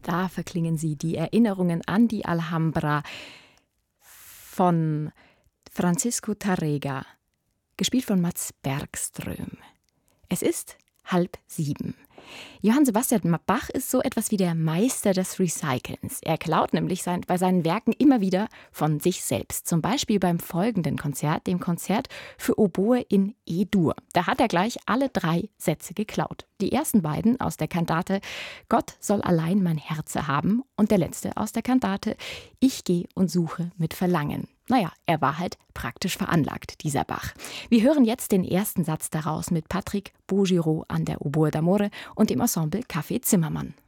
Da verklingen sie, die Erinnerungen an die Alhambra von Francisco Tárrega, gespielt von Mats Bergström. Es ist 6:30. Johann Sebastian Bach ist so etwas wie der Meister des Recycelns. Er klaut nämlich bei seinen Werken immer wieder von sich selbst. Zum Beispiel beim folgenden Konzert, dem Konzert für Oboe in E-Dur. Da hat er gleich alle 3 Sätze geklaut. Die ersten beiden aus der Kantate Gott soll allein mein Herze haben und der letzte aus der Kantate Ich geh und suche mit Verlangen. Naja, er war halt praktisch veranlagt, dieser Bach. Wir hören jetzt den ersten Satz daraus mit Patrick Bouguereau an der Oboe d'Amore und dem Ensemble Café Zimmermann.